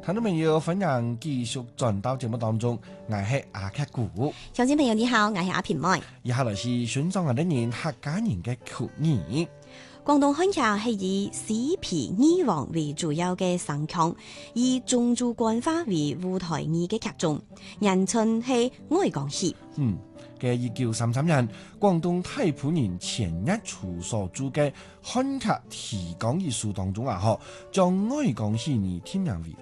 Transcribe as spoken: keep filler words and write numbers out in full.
聽眾朋友，歡迎繼續轉到節目當中，我係阿克古。 鄉親朋友你好，我係阿平妹。 以下來是選上我哋人客家人嘅曲兒。 廣東漢劇係以四皮二黃為主要嘅聲腔，以宗族官話為舞台劇嘅劇種，人稱係愛港戲。 嗯，嘅一九三三年，廣東太仆人錢一初所著嘅漢劇提綱藝術當中啊，嗬，將愛港戲呢添入為